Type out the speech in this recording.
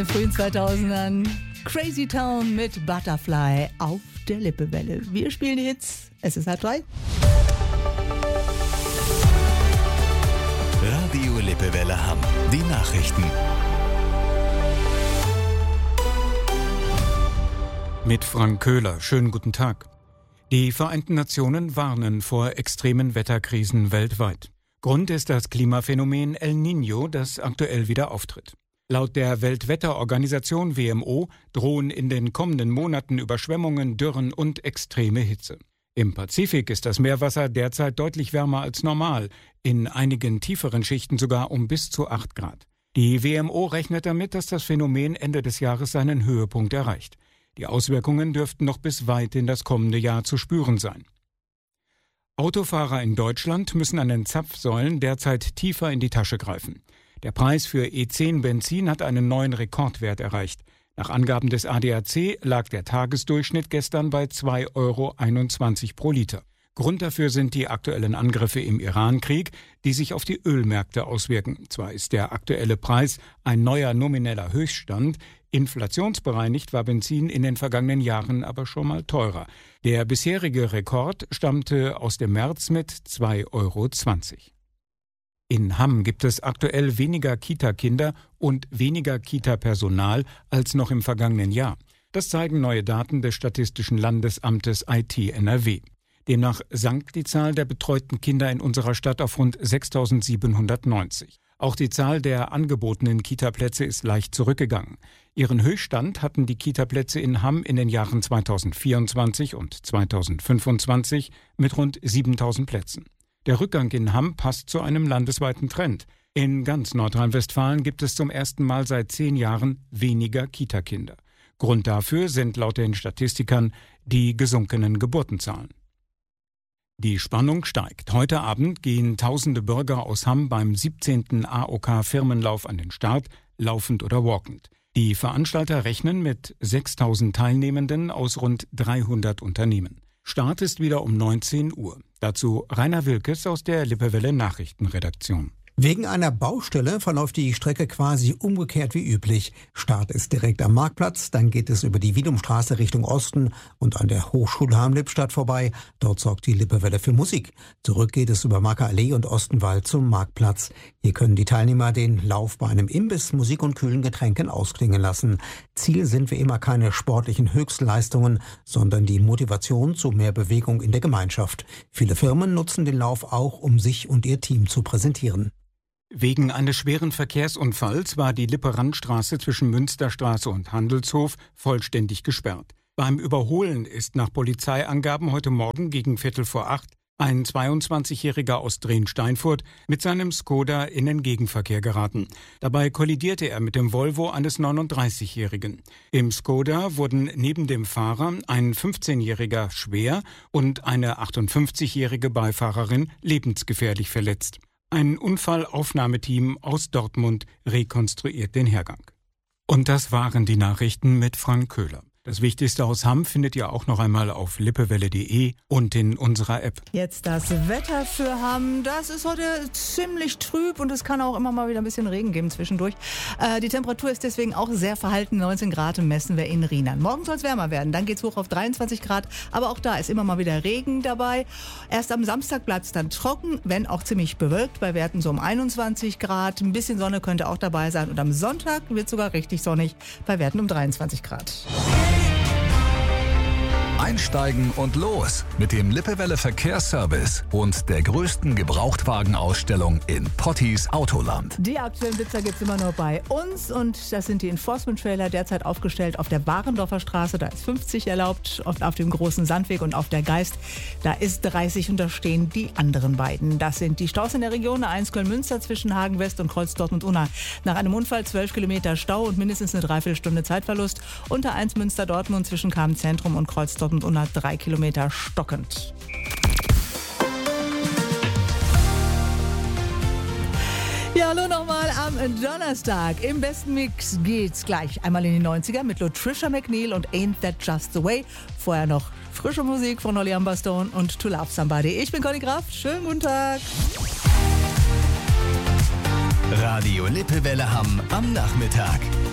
Frühen 2000ern Crazy Town mit Butterfly auf der Lippewelle. Wir spielen die Hits. Es ist 2:30. Radio Lippewelle Hamm. Die Nachrichten. Mit Frank Köhler. Schönen guten Tag. Die Vereinten Nationen warnen vor extremen Wetterkrisen weltweit. Grund ist das Klimaphänomen El Niño, das aktuell wieder auftritt. Laut der Weltwetterorganisation WMO drohen in den kommenden Monaten Überschwemmungen, Dürren und extreme Hitze. Im Pazifik ist das Meerwasser derzeit deutlich wärmer als normal, in einigen tieferen Schichten sogar um bis zu 8 Grad. Die WMO rechnet damit, dass das Phänomen Ende des Jahres seinen Höhepunkt erreicht. Die Auswirkungen dürften noch bis weit in das kommende Jahr zu spüren sein. Autofahrer in Deutschland müssen an den Zapfsäulen derzeit tiefer in die Tasche greifen. Der Preis für E10-Benzin hat einen neuen Rekordwert erreicht. Nach Angaben des ADAC lag der Tagesdurchschnitt gestern bei 2,21 € pro Liter. Grund dafür sind die aktuellen Angriffe im Iran-Krieg, die sich auf die Ölmärkte auswirken. Zwar ist der aktuelle Preis ein neuer nomineller Höchststand, inflationsbereinigt war Benzin in den vergangenen Jahren aber schon mal teurer. Der bisherige Rekord stammte aus dem März mit 2,20 €. In Hamm gibt es aktuell weniger Kita-Kinder und weniger Kita-Personal als noch im vergangenen Jahr. Das zeigen neue Daten des Statistischen Landesamtes IT NRW. Demnach sank die Zahl der betreuten Kinder in unserer Stadt auf rund 6.790. Auch die Zahl der angebotenen Kitaplätze ist leicht zurückgegangen. Ihren Höchststand hatten die Kitaplätze in Hamm in den Jahren 2024 und 2025 mit rund 7.000 Plätzen. Der Rückgang in Hamm passt zu einem landesweiten Trend. In ganz Nordrhein-Westfalen gibt es zum ersten Mal seit 10 Jahren weniger Kitakinder. Grund dafür sind laut den Statistikern die gesunkenen Geburtenzahlen. Die Spannung steigt. Heute Abend gehen tausende Bürger aus Hamm beim 17. AOK-Firmenlauf an den Start, laufend oder walkend. Die Veranstalter rechnen mit 6.000 Teilnehmenden aus rund 300 Unternehmen. Start ist wieder um 19 Uhr. Dazu Rainer Wilkes aus der Lippewelle Nachrichtenredaktion. Wegen einer Baustelle verläuft die Strecke quasi umgekehrt wie üblich. Start ist direkt am Marktplatz, dann geht es über die Wiedumstraße Richtung Osten und an der Hochschule Hamm-Lippstadt vorbei. Dort sorgt die Lippewelle für Musik. Zurück geht es über Marker Allee und Ostenwald zum Marktplatz. Hier können die Teilnehmer den Lauf bei einem Imbiss, Musik und kühlen Getränken ausklingen lassen. Ziel sind wie immer keine sportlichen Höchstleistungen, sondern die Motivation zu mehr Bewegung in der Gemeinschaft. Viele Firmen nutzen den Lauf auch, um sich und ihr Team zu präsentieren. Wegen eines schweren Verkehrsunfalls war die Lippe-Randstraße zwischen Münsterstraße und Handelshof vollständig gesperrt. Beim Überholen ist nach Polizeiangaben heute Morgen gegen 7:45 ein 22-Jähriger aus Drehn-Steinfurt mit seinem Skoda in den Gegenverkehr geraten. Dabei kollidierte er mit dem Volvo eines 39-Jährigen. Im Skoda wurden neben dem Fahrer ein 15-Jähriger schwer und eine 58-jährige Beifahrerin lebensgefährlich verletzt. Ein Unfallaufnahmeteam aus Dortmund rekonstruiert den Hergang. Und das waren die Nachrichten mit Frank Köhler. Das Wichtigste aus Hamm findet ihr auch noch einmal auf lippewelle.de und in unserer App. Jetzt das Wetter für Hamm. Das ist heute ziemlich trüb und es kann auch immer mal wieder ein bisschen Regen geben zwischendurch. Die Temperatur ist deswegen auch sehr verhalten. 19 Grad messen wir in Rheinland. Morgen soll es wärmer werden. Dann geht es hoch auf 23 Grad. Aber auch da ist immer mal wieder Regen dabei. Erst am Samstag bleibt es dann trocken, wenn auch ziemlich bewölkt. Bei Werten so um 21 Grad. Ein bisschen Sonne könnte auch dabei sein. Und am Sonntag wird es sogar richtig sonnig. Bei Werten um 23 Grad. Einsteigen und los mit dem Lippewelle Verkehrsservice und der größten Gebrauchtwagenausstellung in Potties Autoland. Die aktuellen Blitzer gibt es immer nur bei uns und das sind die Enforcement-Trailer derzeit aufgestellt auf der Warendorfer Straße. Da ist 50 erlaubt, oft auf dem großen Sandweg und auf der Geist. Da ist 30 und da stehen die anderen beiden. Das sind die Staus in der Region A1 Köln-Münster zwischen Hagen West und Kreuz Dortmund-Unna. Nach einem Unfall 12 Kilometer Stau und mindestens eine Dreiviertelstunde Zeitverlust. Unter A1 Münster-Dortmund zwischen Kamen-Zentrum und Kreuz Dortmund-Unna 3 Kilometer stockend. Ja, hallo nochmal am Donnerstag. Im besten Mix geht's gleich einmal in die 90er mit Latricia McNeil und Ain't That Just the Way. Vorher noch frische Musik von Olly Humberstone und To Love Somebody. Ich bin Conny Kraft. Schönen guten Tag. Radio Lippewelle Hamm am Nachmittag.